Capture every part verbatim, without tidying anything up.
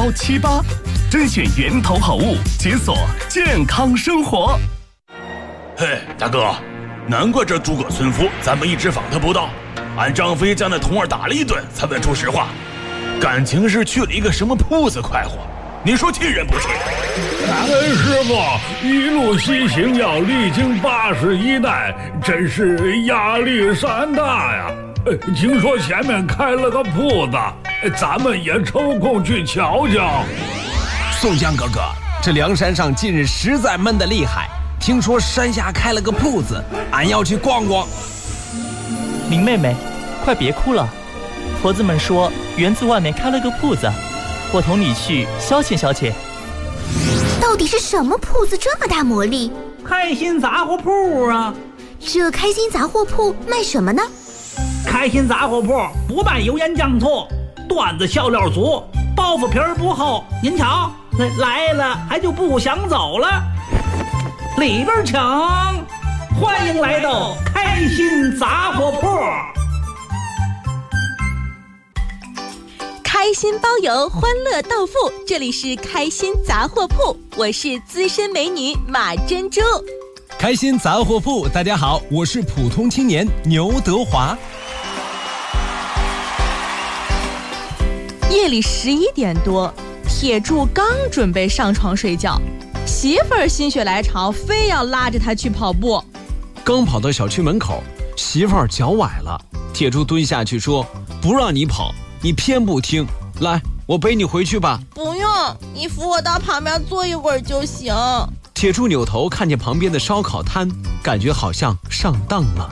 幺七八，甄选源头好物，解锁健康生活。 嘿，大哥，难怪这诸葛村夫咱们一直访他不到，俺张飞将那童儿打了一顿才问出实话，感情是去了一个什么铺子快活，你说气人不气？ 感恩师傅一路西行要历经八十一代，真是压力山大呀。听说前面开了个铺子，咱们也抽空去瞧瞧。 宋江哥哥，这梁山上近日实在闷得厉害，听说山下开了个铺子，俺要去逛逛。 林妹妹，快别哭了，婆子们说园子外面开了个铺子，我同你去消遣消遣。 到底是什么铺子这么大魔力？ 开心杂货铺啊！ 这开心杂货铺卖什么呢？ 开心杂货铺不卖油盐酱醋，段子笑料足，包袱皮儿不厚。您瞧，来了还就不想走了。里边请，欢迎来到开心杂货铺。 开心包邮，欢乐到付，这里是开心杂货铺，我是资深美女马珍珠。 开心杂货铺，大家好，我是普通青年牛德华。 夜里十一点多，铁柱刚准备上床睡觉，媳妇儿心血来潮，非要拉着他去跑步。 刚跑到小区门口，媳妇儿脚崴了，铁柱蹲下去说：“不让你跑，你偏不听，来，我背你回去吧。” 不用，你扶我到旁边坐一会儿就行。 铁柱扭头看见旁边的烧烤摊，感觉好像上当了。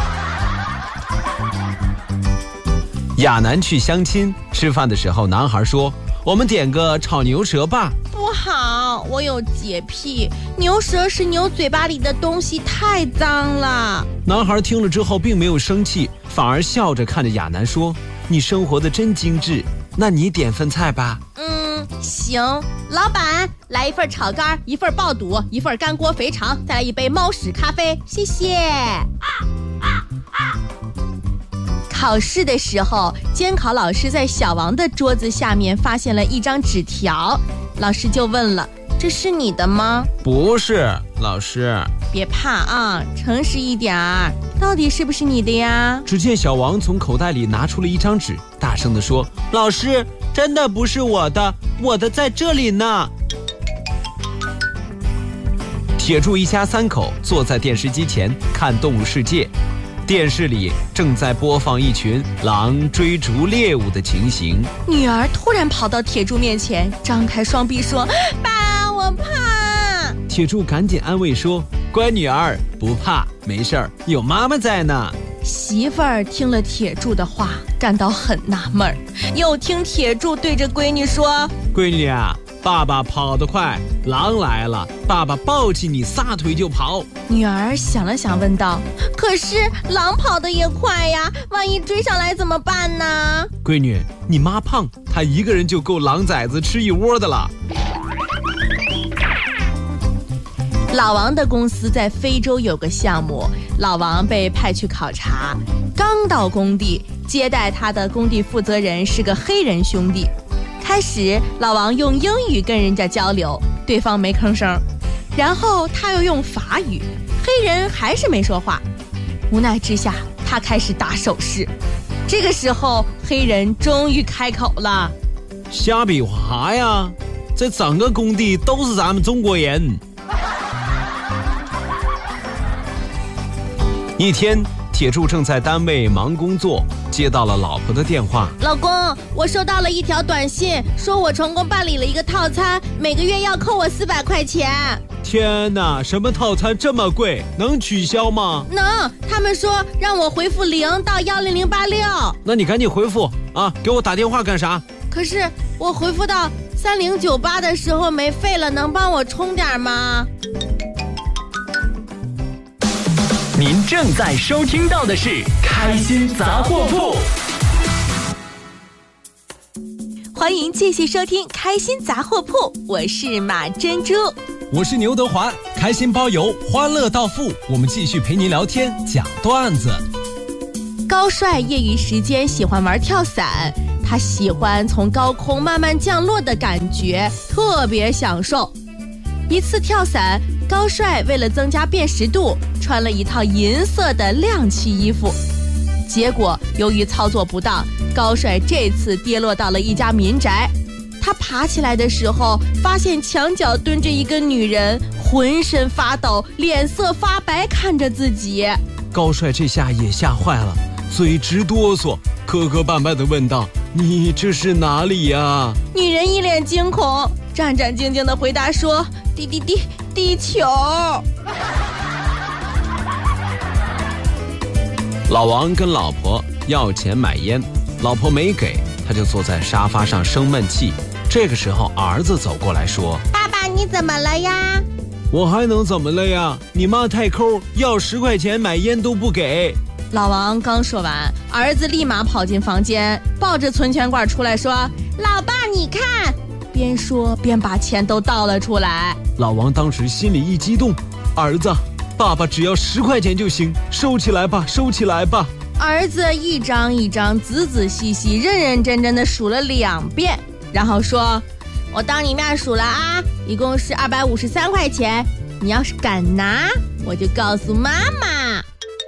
亚楠去相亲，吃饭的时候，男孩说：“我们点个炒牛舌吧。” 不好，我有洁癖，牛舌是牛嘴巴里的东西，太脏了。 男孩听了之后并没有生气，反而笑着看着亚楠说：“你生活的真精致，那你点份菜吧。” 嗯，行，老板，来一份炒肝，一份爆肚，一份干锅肥肠，再来一杯猫屎咖啡，谢谢。啊啊啊考试的时候，监考老师在小王的桌子下面发现了一张纸条，老师就问了：“这是你的吗？”“ 不是，老师。”“ 别怕啊，诚实一点儿，到底是不是你的呀？” 只见小王从口袋里拿出了一张纸，大声地说：“老师，真的不是我的，我的在这里呢。”铁柱一家三口坐在电视机前看《动物世界》。电视里正在播放一群狼追逐猎物的情形。 女儿突然跑到铁柱面前，张开双臂说：“爸，我怕。” 铁柱赶紧安慰说：“乖女儿，不怕，没事儿，有妈妈在呢。” 媳妇儿听了铁柱的话，感到很纳闷，又听铁柱对着闺女说：“ 闺女啊，爸爸跑得快，狼来了，爸爸抱起你撒腿就跑。” 女儿想了想问道：“可是狼跑得也快呀，万一追上来怎么办呢？”“ 闺女，你妈胖，她一个人就够狼崽子吃一窝的了。” 老王的公司在非洲有个项目，老王被派去考察，刚到工地，接待他的工地负责人是个黑人兄弟。开始老王用英语跟人家交流，对方没吭声，然后他又用法语，黑人还是没说话。无奈之下，他开始打手势。这个时候黑人终于开口了：“ 瞎比划呀，这整个工地都是咱们中国人。”一天，铁柱正在单位忙工作，接到了老婆的电话：“ 老公，我收到了一条短信，说我成功办理了一个套餐，每个月要扣我四百块钱。”“ 天哪，什么套餐这么贵？能取消吗？”“ 能，他们说让我回复零到幺零零八六。”“ 那你赶紧回复啊，给我打电话干啥？”“ 可是我回复到三零九八的时候没费了，能帮我充点吗？” 您正在收听到的是开心杂货铺， 欢迎继续收听开心杂货铺，我是马珍珠。 我是牛德华，开心包邮，欢乐到付，我们继续陪您聊天讲段子。 高帅业余时间喜欢玩跳伞， 他喜欢从高空慢慢降落的感觉，特别享受。一次跳伞，高帅为了增加辨识度，穿了一套银色的亮漆衣服。结果由于操作不当，高帅这次跌落到了一家民宅。他爬起来的时候，发现墙角蹲着一个女人，浑身发抖，脸色发白，看着自己。 高帅这下也吓坏了，嘴直哆嗦，磕磕绊绊地问道：“你这是哪里呀？” 女人一脸惊恐，战战兢兢地回答说：“地地地地球。” 老王跟老婆要钱买烟，老婆没给，他就坐在沙发上生闷气。这个时候，儿子走过来说：“ 爸爸，你怎么了呀？”“ 我还能怎么了呀？你妈太抠，要十块钱买烟都不给。” 老王刚说完，儿子立马跑进房间，抱着存钱罐出来说：“老爸，你看！”边说边把钱都倒了出来。 老王当时心里一激动：“儿子，爸爸只要十块钱就行，收起来吧，收起来吧。” 儿子一张一张仔仔细细认认真真的数了两遍，然后说：“我当你面数了啊，一共是二百五十三块钱，你要是敢拿，我就告诉妈妈。”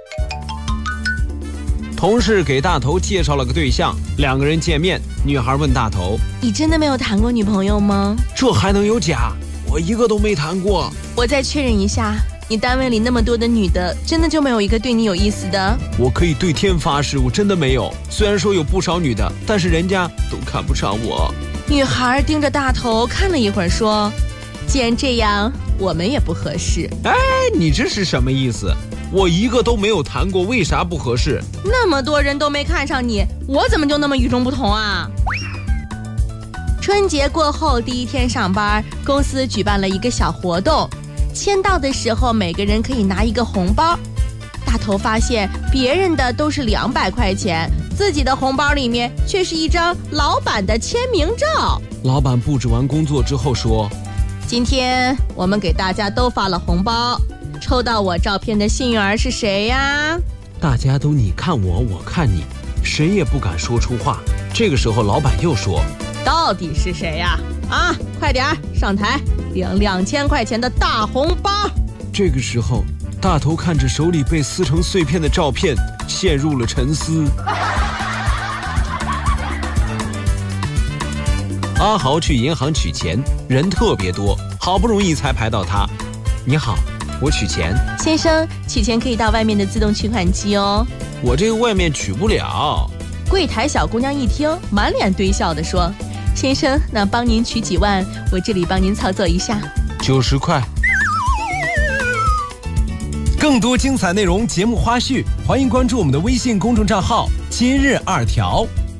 同事给大头介绍了个对象，两个人见面，女孩问大头：“ 你真的没有谈过女朋友吗？”“ 这还能有假？我一个都没谈过。”“ 我再确认一下，你单位里那么多的女的，真的就没有一个对你有意思的？”“ 我可以对天发誓，我真的没有。虽然说有不少女的，但是人家都看不上我。” 女孩盯着大头看了一会儿，说：“既然这样，我们也不合适。”“ 哎，你这是什么意思？我一个都没有谈过，为啥不合适？ 那么多人都没看上你，我怎么就那么与众不同啊？”春节过后第一天上班，公司举办了一个小活动，签到的时候每个人可以拿一个红包。大头发现别人的都是两百块钱，自己的红包里面却是一张老板的签名照。 老板布置完工作之后说：“ 今天我们给大家都发了红包，抽到我照片的幸运儿是谁呀？” 大家都你看我，我看你，谁也不敢说出话。这个时候老板又说：“ 到底是谁呀？啊，快点上台领两千块钱的大红包。” 这个时候大头看着手里被撕成碎片的照片，陷入了沉思。阿豪去银行取钱，人特别多，好不容易才排到他。“你好，我取钱。”“ 先生，取钱可以到外面的自动取款机哦。”“ 我这个外面取不了。” 柜台小姑娘一听，满脸堆笑地说：“先生，那帮您取几万，我这里帮您操作一下。”“ 九十块。”更多精彩内容、节目花絮，欢迎关注我们的微信公众账号“今日二条”。